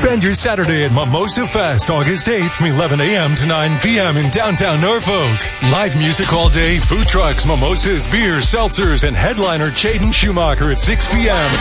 Spend your Saturday at Mimosa Fest, August 8th from 11 a.m. to 9 p.m. in downtown Norfolk. Live music all day, food trucks, mimosas, beers, seltzers, and headliner Jaden Schumacher at 6 p.m.